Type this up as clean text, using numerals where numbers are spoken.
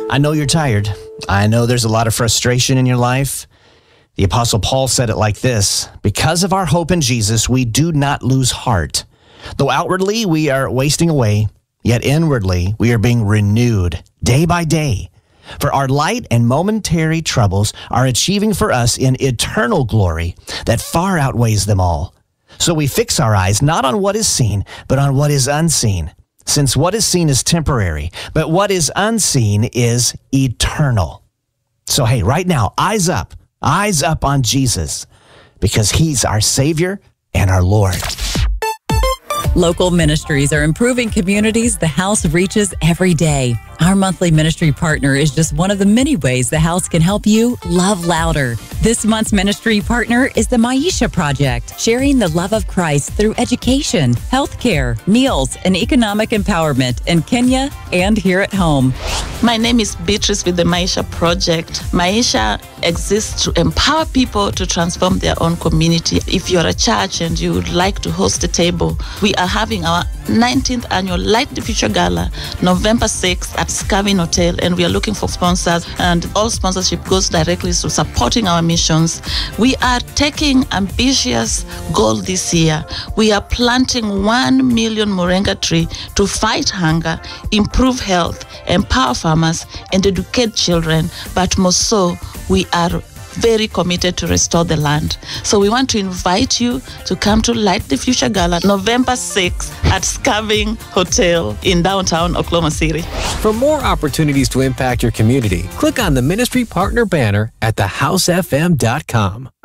I know you're tired. I know there's a lot of frustration in your life. The Apostle Paul said it like this: because of our hope in Jesus, we do not lose heart. Though outwardly we are wasting away, yet inwardly we are being renewed day by day. For our light and momentary troubles are achieving for us an eternal glory that far outweighs them all. So we fix our eyes not on what is seen, but on what is unseen. Since what is seen is temporary, but what is unseen is eternal. So hey, right now, eyes up on Jesus, because he's our Savior and our Lord. Local ministries are improving communities the house reaches every day. Our monthly ministry partner is just one of the many ways the house can help you love louder. This month's ministry partner is the Maisha Project, sharing the love of Christ through education, healthcare, meals, and economic empowerment in Kenya and here at home. My name is Beatrice with the Maisha Project. Maisha exists to empower people to transform their own community. If you're a church and you would like to host a table, we are having our 19th annual Light the Future Gala, November 6th at Skavin Hotel, and we are looking for sponsors, and all sponsorship goes directly to supporting our missions. We are taking ambitious goal this year. We are planting 1 million moringa tree to fight hunger, improve health, empower farmers, and educate children, but more so, we are very committed to restore the land. So we want to invite you to come to Light the Future Gala, November 6th at Skavin Hotel in downtown Oklahoma City. For more opportunities to impact your community, click on the Ministry Partner banner at thehousefm.com.